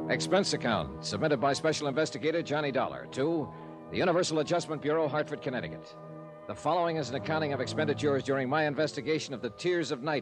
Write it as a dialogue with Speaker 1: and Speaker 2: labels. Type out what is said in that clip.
Speaker 1: Expense account submitted by Special Investigator Johnny Dollar to the Universal Adjustment Bureau, Hartford, Connecticut. The following is an accounting of expenditures during my investigation of the Tears of Night